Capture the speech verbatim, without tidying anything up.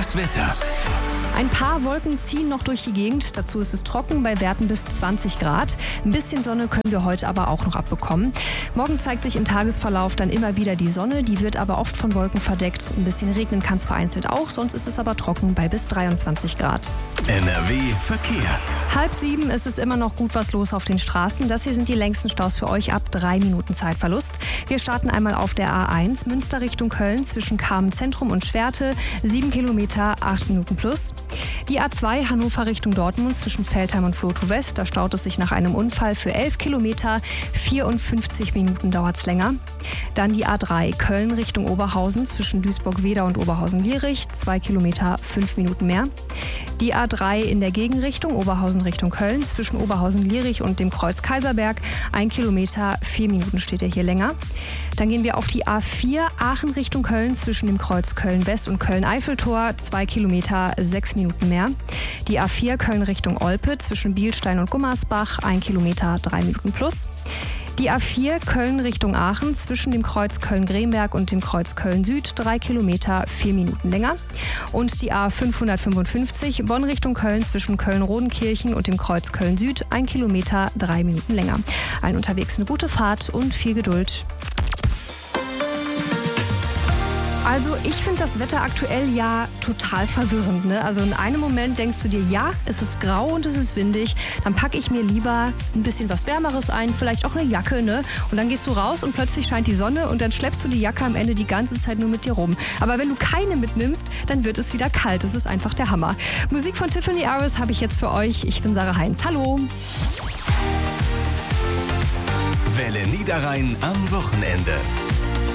Das Wetter. Ein paar Wolken ziehen noch durch die Gegend. Dazu ist es trocken bei Werten bis zwanzig Grad. Ein bisschen Sonne können wir heute aber auch noch abbekommen. Morgen zeigt sich im Tagesverlauf dann immer wieder die Sonne. Die wird aber oft von Wolken verdeckt. Ein bisschen regnen kann es vereinzelt auch. Sonst ist es aber trocken bei bis dreiundzwanzig Grad. N R W Verkehr. Halb sieben ist es immer noch gut was los auf den Straßen. Das hier sind die längsten Staus für euch ab drei Minuten Zeitverlust. Wir starten einmal auf der A eins, Münster Richtung Köln zwischen Kamen Zentrum und Schwerte. sieben Kilometer, acht Minuten plus. Die A zwei Hannover Richtung Dortmund zwischen Veltheim und Flotow West. Da staut es sich nach einem Unfall für elf Kilometer. vierundfünfzig Minuten dauert es länger. Dann die A drei Köln Richtung Oberhausen zwischen Duisburg-Wedau und Oberhausen-Lierich. zwei Kilometer, fünf Minuten mehr. Die A drei in der Gegenrichtung Oberhausen Richtung Köln zwischen Oberhausen-Lierich und dem Kreuz Kaiserberg. ein Kilometer, vier Minuten steht er hier länger. Dann gehen wir auf die A vier Aachen Richtung Köln zwischen dem Kreuz Köln-West und Köln-Eiffeltor. zwei Kilometer, sechs Minuten mehr. Die A vier Köln Richtung Olpe zwischen Bielstein und Gummersbach. ein Kilometer, drei Minuten plus. Die A vier Köln Richtung Aachen zwischen dem Kreuz Köln-Gremberg und dem Kreuz Köln-Süd. drei Kilometer, vier Minuten länger. Und die A fünfhundertfünfundfünfzig Bonn Richtung Köln zwischen Köln-Rodenkirchen und dem Kreuz Köln-Süd. ein Kilometer, drei Minuten länger. Allen unterwegs eine gute Fahrt und viel Geduld. Also ich finde das Wetter aktuell ja total verwirrend. Ne? Also in einem Moment denkst du dir, ja, es ist grau und es ist windig. Dann packe ich mir lieber ein bisschen was Wärmeres ein, vielleicht auch eine Jacke. Ne? Und dann gehst du raus und plötzlich scheint die Sonne und dann schleppst du die Jacke am Ende die ganze Zeit nur mit dir rum. Aber wenn du keine mitnimmst, dann wird es wieder kalt. Das ist einfach der Hammer. Musik von Tiffany Aris habe ich jetzt für euch. Ich bin Sarah Heinz. Hallo. Welle Niederrhein am Wochenende.